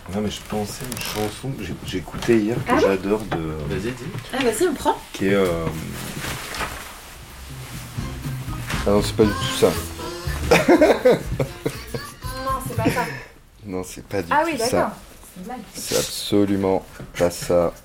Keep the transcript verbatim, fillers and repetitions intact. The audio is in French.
Non mais je pensais à une chanson que j'ai, j'ai écoutée hier, que Ah j'adore de... Vas-y, dis. Ah vas-y, on prend. Qui est... Euh... Ah non, c'est pas du tout ça. Non, c'est pas ça. Non, c'est pas du Ah tout oui, ça. d'accord. C'est une blague. C'est absolument pas ça.